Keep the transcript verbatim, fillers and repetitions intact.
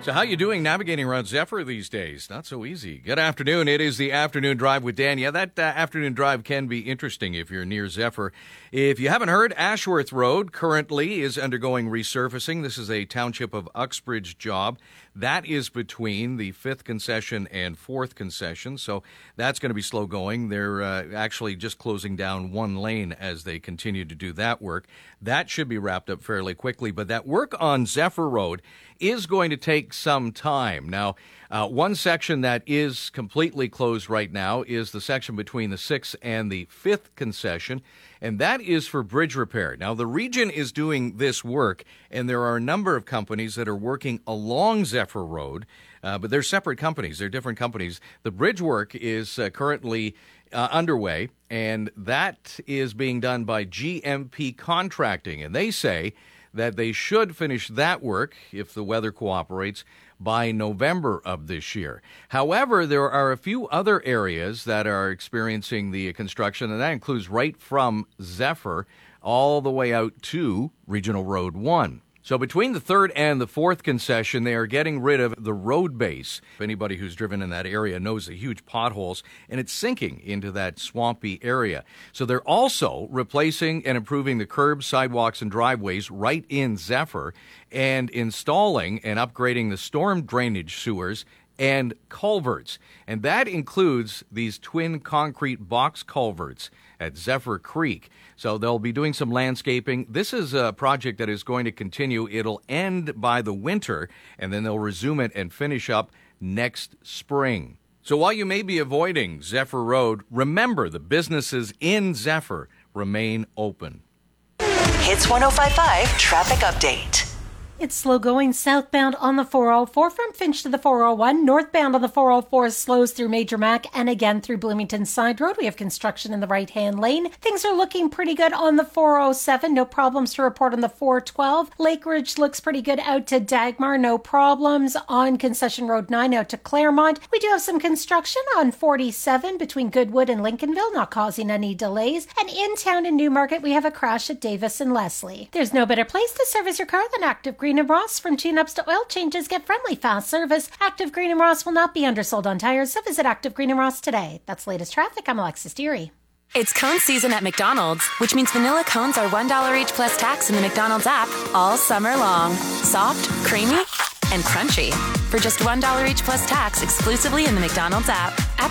So how you doing navigating around Zephyr these days? Not so easy. Good afternoon. It is the Afternoon Drive with Dan. Yeah, that uh, afternoon drive can be interesting if you're near Zephyr. If you haven't heard, Ashworth Road currently is undergoing resurfacing. This is a Township of Uxbridge job. That is between the fifth concession and fourth concession, so that's going to be slow going. They're uh, actually just closing down one lane as they continue to do that work. That should be wrapped up fairly quickly, but that work on Zephyr Road is going to take some time. Now, uh, one section that is completely closed right now is the section between the sixth and the fifth concession, and that is for bridge repair. Now, the region is doing this work, and there are a number of companies that are working along Zephyr Road, uh, but they're separate companies. They're different companies. The bridge work is uh, currently uh, underway, and that is being done by G M P Contracting, and they say that they should finish that work, if the weather cooperates, by November of this year. However, there are a few other areas that are experiencing the construction, and that includes right from Zephyr all the way out to Regional Road one. So between the third and the fourth concession, they are getting rid of the road base. Anybody who's driven in that area knows the huge potholes, and it's sinking into that swampy area. So they're also replacing and improving the curbs, sidewalks, and driveways right in Zephyr, and installing and upgrading the storm drainage sewers and culverts. And that includes these twin concrete box culverts at Zephyr Creek. So they'll be doing some landscaping. This is a project that is going to continue. It'll end by the winter, and then they'll resume it and finish up next spring. So while you may be avoiding Zephyr Road, remember the businesses in Zephyr remain open. Hits one oh five point five Traffic Update. It's slow going southbound on the four oh four from Finch to the four oh one. Northbound on the four oh four slows through Major Mac and again through Bloomington Side Road. We have construction in the right-hand lane. Things are looking pretty good on the four oh seven. No problems to report on the four twelve. Lake Ridge looks pretty good out to Dagmar. No problems on Concession Road nine out to Claremont. We do have some construction on forty-seven between Goodwood and Lincolnville, not causing any delays. And in town in Newmarket, we have a crash at Davis and Leslie. There's no better place to service your car than Active Green and Ross. From tune-ups to oil changes, get friendly, fast service. Active Green and Ross will not be undersold on tires, so visit Active Green and Ross today. That's latest traffic. I'm Alexis Deary. It's cone season at McDonald's, which means vanilla cones are one dollar each plus tax in the McDonald's app all summer long. Soft, creamy, and crunchy. For just one dollar each plus tax exclusively in the McDonald's app. App